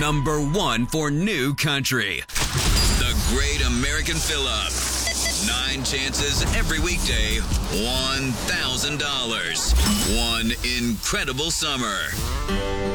#1 for new country. The Great American Fill-Up. 9 chances every weekday, $1,000. One incredible summer.